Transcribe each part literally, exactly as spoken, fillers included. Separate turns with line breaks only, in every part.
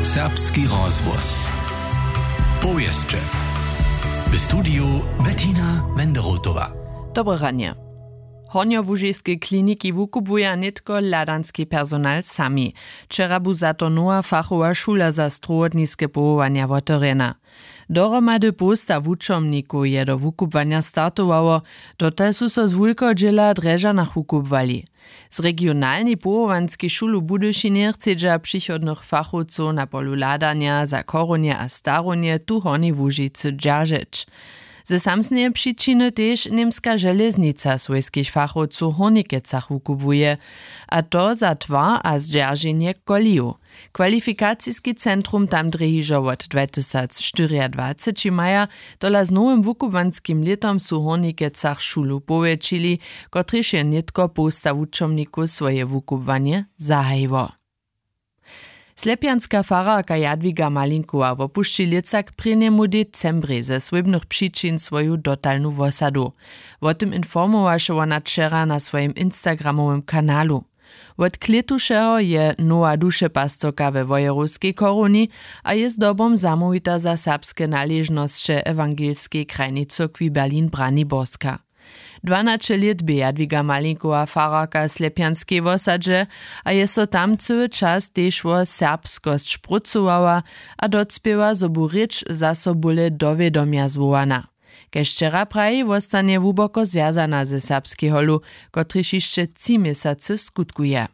Serbski rozvoz. Powieszcze. W studiu Bettina Wenderotowa.
Dobre ranie. Hornjo-Łużyjskie kliniki wukupuje nitko ladanski personal sami. Wczera bu za to nowa fachowa szula za struodniske powołania wotorena. Doromady posta wučomniku je do wukupwania startowało, dotal su so z wulko dziela dreżanach wukupwali. Z regionalnej powołanskiej szulu Budyšinie chcedza przychodnych fachowców na polu ladania za koronie a staronie tu Hornjo-Łużyjcy dzierżyć. Ze samsnej przyczyny też niemska żeleznica swojskich fachowców w Hornikecach wukupuje, a to za twa a zdzierżenie koliju. Kwalifikacijski centrum tam drehižo od dwa tysiące dwadzieścia maja dola z nowym wukupanskim letom su Hornikecach szulu powięksili, kotryż je nitko posta wučomniku swoje wukupwanie zahajiło. Slepianska fararka Jadwiga Malinkowa opuści lica k prynemu decembrie ze swojbnych przyczyn swoją dotalną wosadu. O tym informowaše ona wczera na swoim instagramowym kanalu. Od kletušeho je nowa dušepastorka we Wojerowskiej koruni a jest dobom zamówita za serbskie należności ewangelskiej krajnej cyrkwi Berlin-Braniborska. dwanaście lat by Jadwiga Malinkowa fararka Slepianskiej wosadze, a je so tam cały czas też o serbskost szprucowała, a docpiewa, zo bu rycz za sobule dowiedomia zwołana. Kež wczera praji wostanie wuboko związana ze serbskiego, kotryż jeszcze trzy miesiące skutkuje.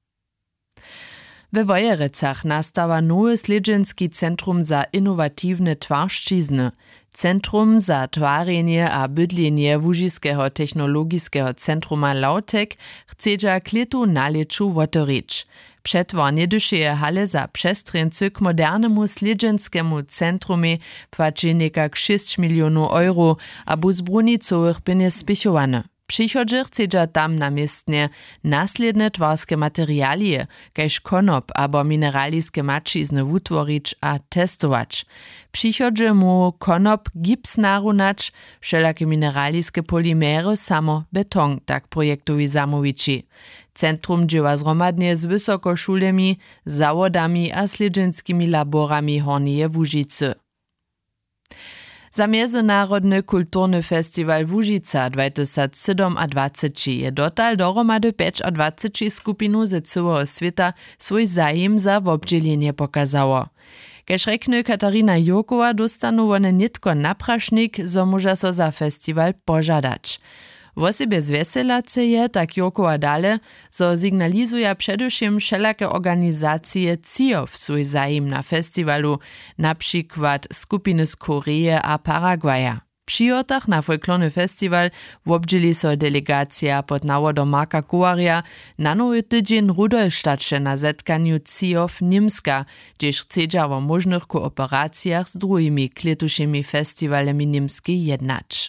We Wojerecach nastawa nowe sledženski centrum za innovatywne twarszczyzny. Centrum za twarjenje a bydljenje Łużyjskiego technologiskiego centruma Lautek chcedza kletu naleczu wotorić. Przetwornie dyszeje hale za przestręcy k modernemu sledženskemu centrumie płaci nekak sześć milionów euro, a bu z brunicowych pieniędzy spichowane. Przychodzi chcedza tam namiestnie nasledne twarskie materialie, kaž konop abo mineraliskie mačizny wutworić a testować. Przychodzi mu konop gips narunać, wszelakie mineraliskie polimery, samo beton, tak projektowi zamówici. Centrum dzieła zromadnie z wysokoszulemi, zawodami a sledženskimi laborami Hornije Łużyjcy. Za Międzynarodny Kulturny Festiwal Łużyca dwa tysiące dwadzieścia je dotal dohromady dwadzieścia skupinu ze całego świata swój zajem za wobdzielenie pokazało. Kež rekny Katarina Jurkowa, dostanu one nitko naprašnik, zo może so za festiwal pożadać. W osobie zweselace je, tak Jurkowa dale, zo signalizuje przedewším wszelakie organizacje cijów swój zajem na festiwalu, na przykład skupiny z Koreje a Paragwaja. Przy otach na folklorny festiwal wobdzieli so delegacja pod nawodom Marka Kowarja na nowy tydzień Rudolstadsze na zetkaniu cijów Niemska, gdzież chcedza o możnych kooperacjach z drugimi kletušimi festiwalemi niemskiej jednać.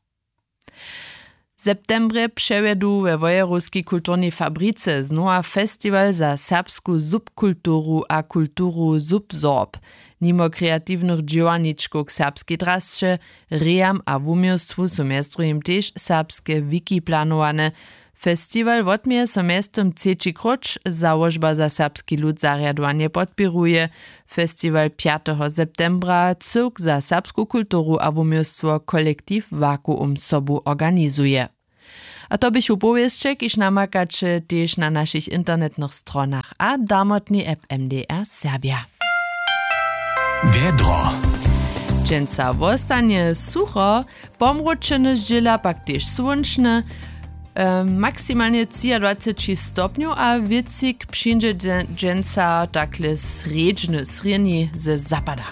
W septembrze przewedu we Wojerowskiej kulturnej fabryce znowa festiwal za serbsku subkulturu a kulturu subsorb. Nimo kreatywnych działaniczków k serbskiej drasce, rejam a wumiostwu są mestrujem też serbskie wiki planowane. Festiwal wotmie so mestom trzeci kroč, założba za serbski lud zariadowanie podpiruje. Festiwal piątego septembra cyrk za serbską kulturu a wumiostwo kolektyw Vakuum sobu organizuje. A to byś upowieszczek, iż namakacie też na naszych internetnych stronach a damotni app M D R Serbia.
Wiedro.
Dżęca wostanie sucho, pomručene zdźela pak też słonczne, e, maksymalnie dwadzieścia stopniów, a wiecik przyjdzie dżęca takle sredźny, sredni ze zapada.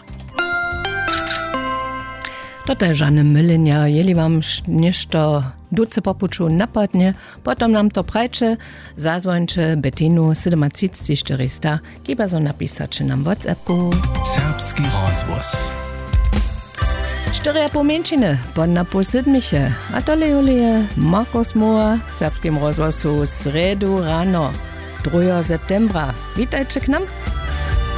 To też żadne mylenia, jeli wam nieszto duce popuczu napadnie, potom nam to prajcze, zazwończe Bettinu siedem trzy czterysta, kiba zo napisać nam WhatsAppu.
Serbski rozvoz.
Cztery a pół mięciny, pod na pół siedmisie, a to lejulie Markus Moa, serbskim rozvozu sredu rano, drugiego septembra. Witajcie k nam.